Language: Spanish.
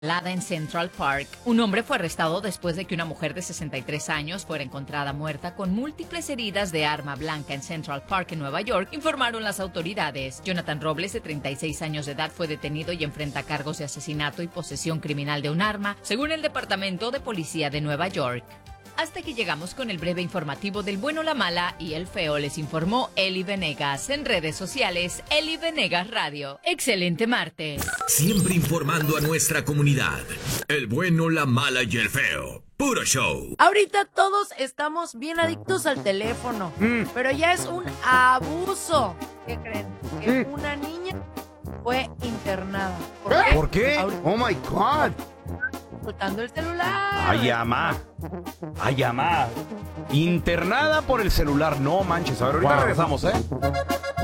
Lada en Central Park. Un hombre fue arrestado después de que una mujer de 63 años fuera encontrada muerta con múltiples heridas de arma blanca en Central Park, en Nueva York, informaron las autoridades. Jonathan Robles, de 36 años de edad, fue detenido y enfrenta cargos de asesinato y posesión criminal de un arma, según el Departamento de Policía de Nueva York. Hasta que llegamos con el breve informativo del bueno, la mala y el feo, les informó Eli Venegas. En redes sociales, Eli Venegas Radio. Excelente martes. Siempre informando a nuestra comunidad. El bueno, la mala y el feo. Puro show. Ahorita todos estamos bien adictos al teléfono, pero ya es un abuso. ¿Qué creen? Que una niña fue internada. ¿Por qué? Oh my God. Soltando el celular. Ay, mamá. Internada por el celular. No manches. A ver, ahorita regresamos, ¿eh?